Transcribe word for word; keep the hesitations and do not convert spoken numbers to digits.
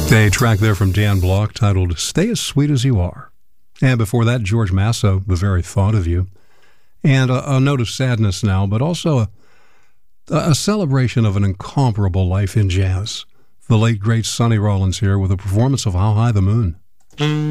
A track there from Dan Block titled Stay As Sweet As You Are. And before that, George Masso, The Very Thought of You. And a, a note of sadness now, but also a, a celebration of an incomparable life in jazz. The late, great Sonny Rollins here with a performance of How High the Moon.